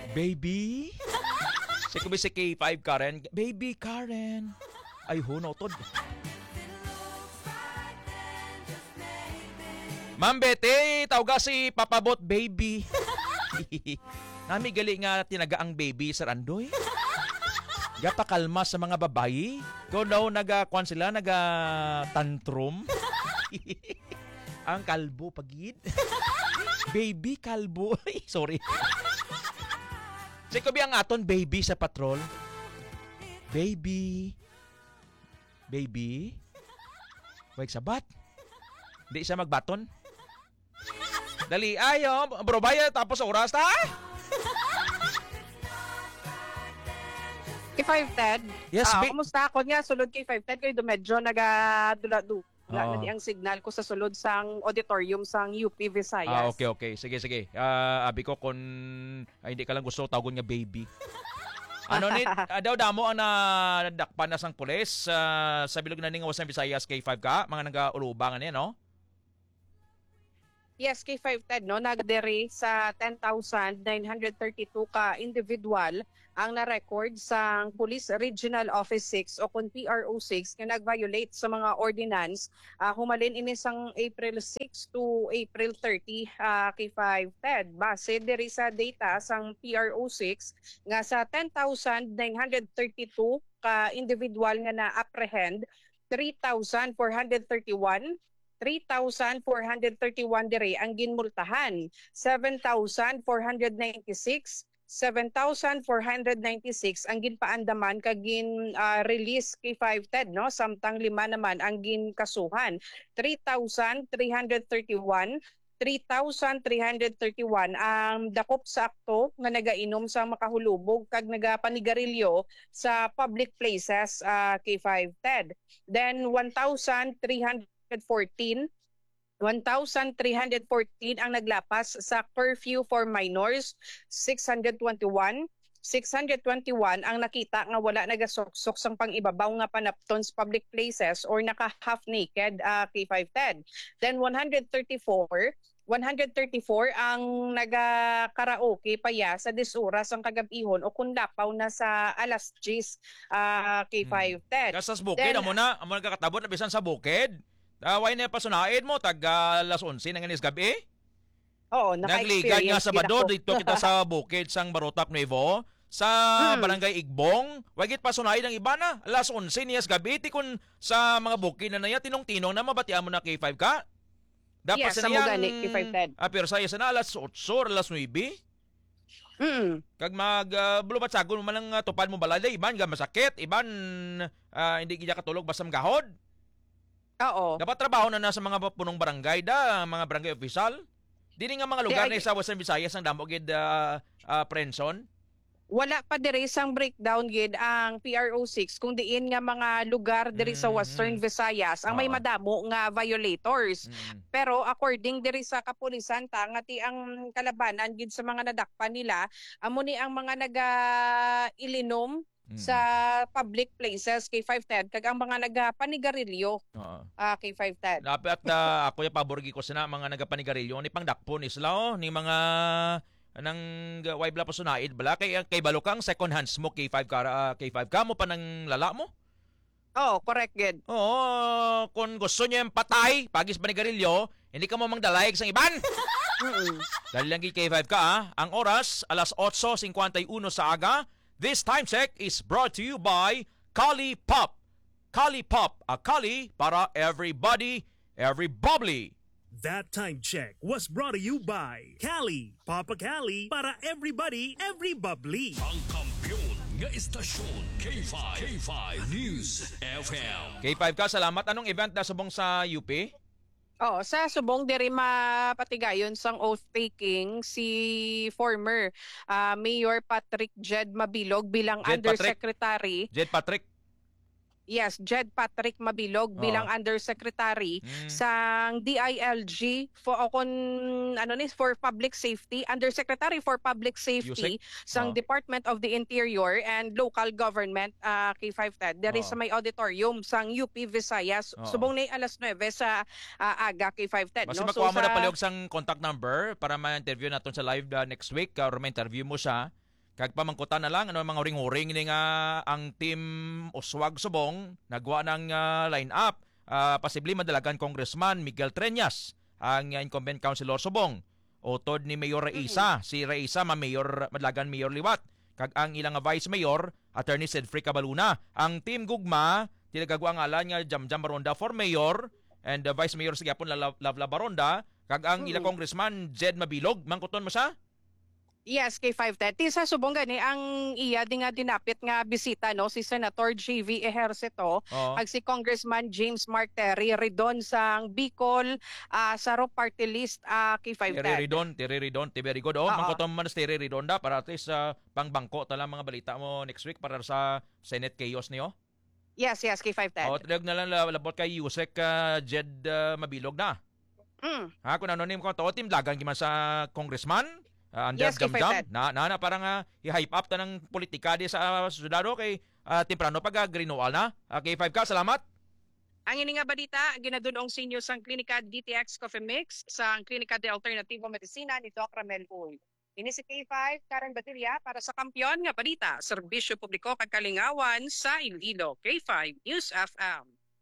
Baby? Si kubi si K5 Karen. Baby Karen. Ay ho, notod. Ma'am Betty, tawag si Papabot Baby. Nami gali nga tinaga ang baby sa Randoy. Gapakalma sa mga babayi. Kung daw nagakuan sila, naga-tantrum. Ang kalbo pagid. Baby kalbo. Sorry. Si Kubi ang aton baby sa patrol. Baby. Baby. Wait, sabat. Hindi siya magbaton. Dali, ayo. Bro, baya tapos oras, ta? K5 Ted. Yes, kumusta ako nga sulod K5 Ted kay do medyo nagadula-du. Oo. Na di ang signal ko sa sulod sang auditorium sang UP Visayas. Okay. Sige. Abi ko kung hindi ka lang gusto tawagon nga baby. Ano ni daw damo ang nadakpan na sang pulis sa bilog na ning Wasan Visayas K5 ka, mga nagaulubangan niya, no? Yes, K5 Ted, no? Nagdiri sa 10,932 ka individual ang na-record sa Police Regional Office 6 o kung PRO6 na nag-violate sa mga ordinance humalin ini sang April 6 to April 30 K5 Ted. Base diri sa data sang PRO6 nga sa 10,932 ka individual nga na-apprehend, 3,431 diri ang ginmultahan, 7,496 ang ginpaandaman kag release kay 5 Ted, no, samtang 5 naman ang ginkasuhan. 3,331 ang dakop sa akto nga nagainom sa makahulubog kag nagapanigarilyo sa public places kay 5 Ted. Then 1,314 ang naglapas sa curfew for minors, 621 ang nakita nga wala nagasoksok sang pangibabaw nga panapton sa public places or naka half naked K5 Ted. Then 134 ang naga-karaoke paya sa 10 oras ang kagabihon o kung lapaw na sa alas 10 K5 Ted. Kasas bukid amo na nagkakatabot na bisan sa bukid. Way na pasunaid mo tag alas 11 ng anis gabi. Oo, naka-experience. Nagligad nga sa Bado dito kita sa bukid sang Barotac Nuevo sa Barangay Igbong. Wagit pasunaid ang iba na alas 11 niyas gabi ti kun sa mga bukid na naya tinong-tinong na mabatian mo na K5 ka. Dapat yes, sa niyang K5 Ted. Pero sa na alas 8 alas 9. Kag bulubatsagol mo man lang tupad mo balay iban ga masakit, iban hindi gid katulog basta gahod. Oo. Dapat trabaho na nasa mga punong barangay mga barangay official. Dili nga mga lugar na sa Western Visayas ang damo gid Prenson. Wala pa diri sang breakdown gid ang PRO6 kung diin nga mga lugar diri sa Western Visayas ang may madamo nga violators. Pero according diri sa kapulisan nga ti ang kalabanan gid sa mga nadakpan nila amo ni ang mga naga-ilinom sa public places kay 5 Ted kag ang mga nagapanigarilyo kay 5 Ted. Dapat ako yung paborgi ko sana mga nagapanigarilyo ni pangdakpon isla ni mga nang way bla pasunaid bala kay balukang second hand smoke K5 ka mo pa nang lala mo. Oh, correct gid. Oo, kung gusto niyo yung patay pagis panigarilyo, hindi ka mo mangdalayag sang iban. Dahil lang K5 ka ang oras alas 8:51 sa aga. This time check is brought to you by Kali Pop. Kali Pop, a Kali para everybody, every bubbly. That time check was brought to you by Cali, Papa Cali para everybody, every bubbly. Ang kampiyon nga istasyon K5 News FM. K5 ka, salamat. Anong event na subong sa UP? Oh, sa subong diri mapatigayon sang oath taking si former Mayor Patrick Jed Mabilog bilang Undersecretary. Jed Patrick. Yes, Jed Patrick Mabilog bilang Undersecretary sang DILG for Public Safety, Undersecretary for Public Safety sang Department of the Interior and Local Government K5 Ted. There is sa may auditorium sang UP Visayas. Subong ni alas 9 sa aga K5 Ted. Basta makuha mo na paliog sang contact number para ma-interview natin sa live next week or ma-interview mo siya. Kag pamangkutan na lang ano mga ring-uring ni nga ang team Uswag Subong nagwa ng line-up. Posible madalagan Congressman Miguel Treñas ang incumbent councilor Subong. Utod ni Mayor Reisa, si Reisa madalagan Mayor Liwat. Kag ang ilang vice mayor Attorney Sedfrey Cabaluna. Ang team Gugma tinagagwa ang ngalan nga Jamjam Baronda for mayor and vice mayor sa gyapon Lavla Baronda. Kag ang ilang congressman Jed Mabilog, mangkuton mo siya? Yes, kay 530 sa subong gani ang iya di nga dinapit nga bisita no si Senator JV Ejercito Oo. ag si Congressman James Marteri Ridon sang Bicol sa party list kay 510. Tiri-ridon, Tiberigod. Oh, Oo. mangkuton man sa Tiri-ridon da para at least pangbangko tala mga balita mo next week para sa Senate chaos niyo. Yes, kay 510. Oh, tilag na lang labot kay Yusek Jed Mabilog na. Mm. Ha, kung anonim ko to, team lagan giman sa congressman. Under Yes, kay Jamjam. 510. Na parang i-hype up ta ng politika di sa sudado kay temprano pag renewal na. Kay 5K, salamat. Ang ini nga balita ginadunong sa inyo sang Klinika DTX Coffee Mix sa Klinika de Alternativo Medicina ni Doc Ramel Uy. Ini si K5 Karen Bateria para sa kampiyon nga balita, serbisyo publiko kag kalingawan sa Iloilo. K5 News FM.